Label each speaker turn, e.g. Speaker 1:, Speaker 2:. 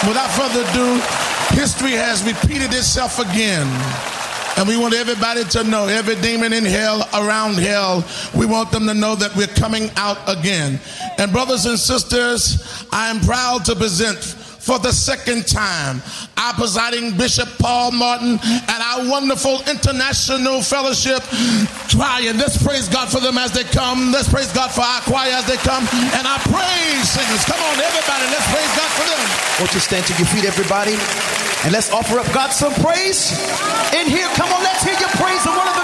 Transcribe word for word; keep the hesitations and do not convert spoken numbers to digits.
Speaker 1: without further ado, history has repeated itself again. And we want everybody to know, every demon in hell, around hell, we want them to know that we're coming out again. And brothers and sisters, I am proud to present for the second time our presiding Bishop Paul Martin and our wonderful international fellowship trying. Let's praise God for them as they come. Let's praise God for our choir as they come. And our praise singers. Come on, everybody, let's praise God for them.
Speaker 2: Won't you stand to your feet, everybody? And let's offer up God some praise in here. Come on, let's hear your praise in one of